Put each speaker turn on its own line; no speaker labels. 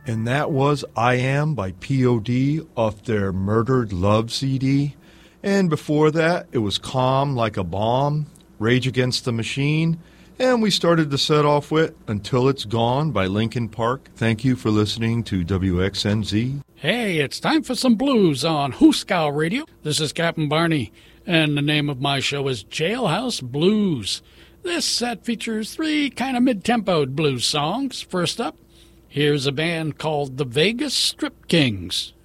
And that was I Am by P.O.D. off their Murdered Love CD. And before that, it was Calm Like a Bomb, Rage Against the Machine. And we started the set off with Until It's Gone by Linkin Park. Thank you for listening to WXNZ.
Hey, it's time for some blues on Hooskow Radio. This is Captain Barney, and the name of my show is Jailhouse Blues. This set features 3 kind of mid-tempoed blues songs. First up, here's a band called the Vegas Strip Kings.